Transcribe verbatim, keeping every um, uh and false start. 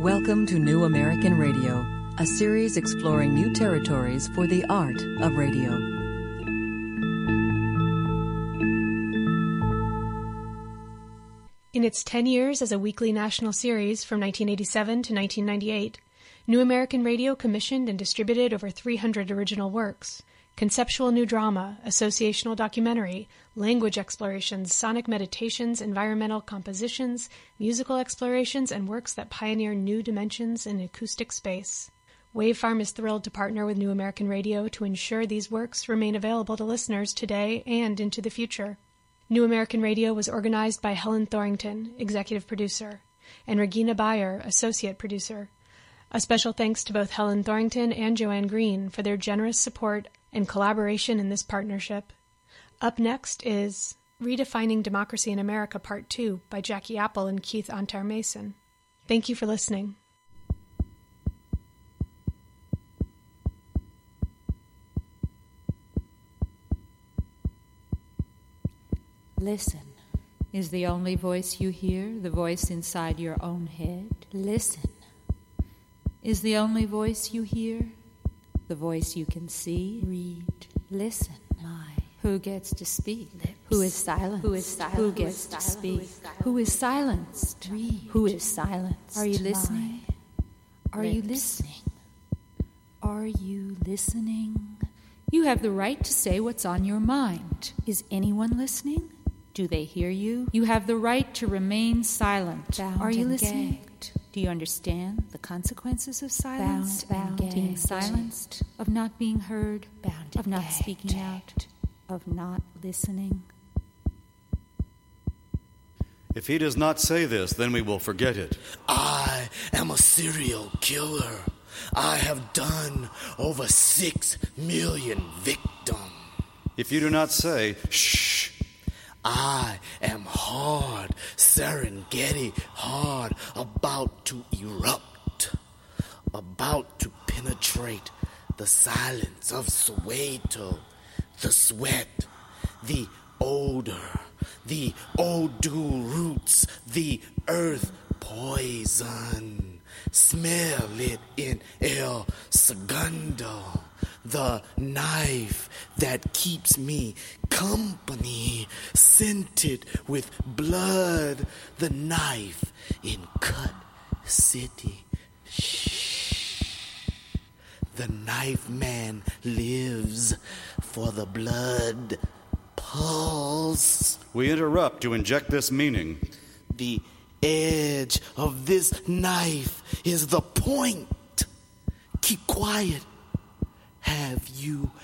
Welcome to New American Radio, a series exploring new territories for the art of radio. In its ten years as a weekly national series from nineteen eighty-seven to nineteen ninety-eight, New American Radio commissioned and distributed over three hundred original works. Conceptual new drama, associational documentary, language explorations, sonic meditations, environmental compositions, musical explorations, and works that pioneer new dimensions in acoustic space. Wavefarm is thrilled to partner with New American Radio to ensure these works remain available to listeners today and into the future. New American Radio was organized by Helen Thorington, executive producer, and Regina Bayer, associate producer. A special thanks to both Helen Thorington and Joanne Green for their generous support and collaboration in this partnership. Up next is Redefining Democracy in America Part two by Jackie Apple and Keith Antar Mason. Thank you for listening. Listen. Is the only voice you hear the voice inside your own head? Listen. Is the only voice you hear the voice you can see, read, listen? My. Who gets to speak? Lips. Who is silent? Who is silent? Who gets to speak? Who is silenced? Read. Who is silenced? Are you listening? My. Are Lips. you listening? Are you listening? You have the right to say what's on your mind. Is anyone listening? Do they hear you? You have the right to remain silent. Bound Are you listening? Gagged. Do you understand the consequences of silence? Bound, bound being silenced, of not being heard, bound of not gagged. speaking out, of not listening. If he does not say this, then we will forget it. I am a serial killer. I have done over six million victims. If you do not say, shh, I am hard, Serengeti hard, about to erupt, about to penetrate the silence of Soweto, the sweat, the odor, the Odu roots, the earth poison. Smell it in El Segundo. The knife that keeps me company, scented with blood. The knife in Cut City. Shh. The knife man lives for the blood pulse. We interrupt to inject this meaning. The edge of this knife is the point. Keep quiet. Have you